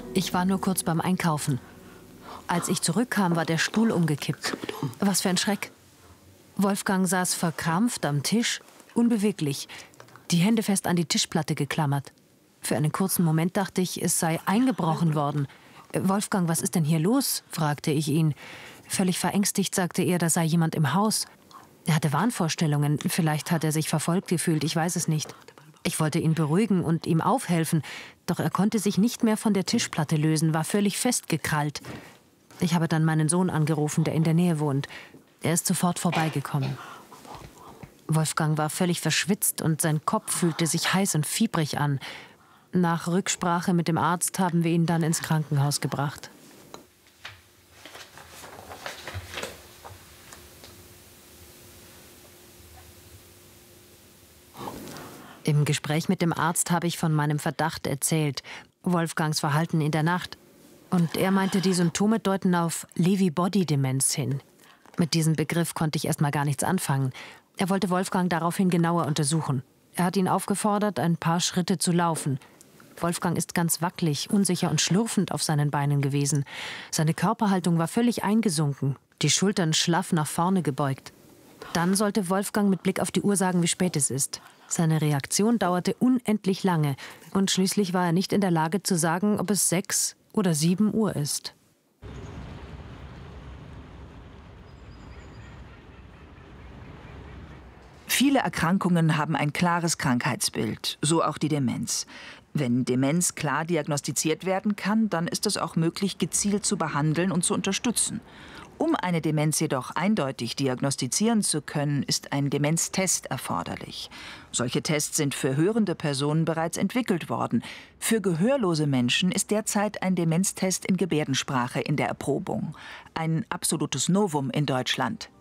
Ich war nur kurz beim Einkaufen. Als ich zurückkam, war der Stuhl umgekippt. Was für ein Schreck. Wolfgang saß verkrampft am Tisch, unbeweglich, die Hände fest an die Tischplatte geklammert. Für einen kurzen Moment dachte ich, es sei eingebrochen worden. »Wolfgang, was ist denn hier los?« fragte ich ihn. Völlig verängstigt sagte er, da sei jemand im Haus. Er hatte Wahnvorstellungen, vielleicht hat er sich verfolgt gefühlt, ich weiß es nicht. Ich wollte ihn beruhigen und ihm aufhelfen, doch er konnte sich nicht mehr von der Tischplatte lösen, war völlig festgekrallt. Ich habe dann meinen Sohn angerufen, der in der Nähe wohnt. Er ist sofort vorbeigekommen. Wolfgang war völlig verschwitzt und sein Kopf fühlte sich heiß und fiebrig an. Nach Rücksprache mit dem Arzt haben wir ihn dann ins Krankenhaus gebracht. Im Gespräch mit dem Arzt habe ich von meinem Verdacht erzählt, Wolfgangs Verhalten in der Nacht. Und er meinte, die Symptome deuten auf Lewy-Body-Demenz hin. Mit diesem Begriff konnte ich erst mal gar nichts anfangen. Er wollte Wolfgang daraufhin genauer untersuchen. Er hat ihn aufgefordert, ein paar Schritte zu laufen. Wolfgang ist ganz wackelig, unsicher und schlurfend auf seinen Beinen gewesen. Seine Körperhaltung war völlig eingesunken, die Schultern schlaff nach vorne gebeugt. Dann sollte Wolfgang mit Blick auf die Uhr sagen, wie spät es ist. Seine Reaktion dauerte unendlich lange und schließlich war er nicht in der Lage zu sagen, ob es 6 oder 7 Uhr ist. Viele Erkrankungen haben ein klares Krankheitsbild, so auch die Demenz. Wenn Demenz klar diagnostiziert werden kann, dann ist es auch möglich, gezielt zu behandeln und zu unterstützen. Um eine Demenz jedoch eindeutig diagnostizieren zu können, ist ein Demenztest erforderlich. Solche Tests sind für hörende Personen bereits entwickelt worden. Für gehörlose Menschen ist derzeit ein Demenztest in Gebärdensprache in der Erprobung. Ein absolutes Novum in Deutschland.